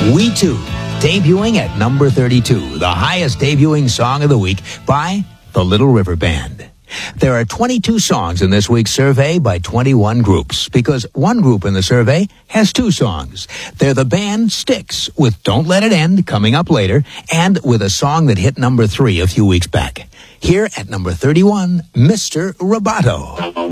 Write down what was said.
We Too, debuting at number 32, the highest debuting song of the week by the Little River Band. There are 22 songs in this week's survey by 21 groups, because one group in the survey has two songs. They're the band Styx, with Don't Let It End coming up later, and with a song that hit number 3 a few weeks back. Here at number 31, Mr. Roboto.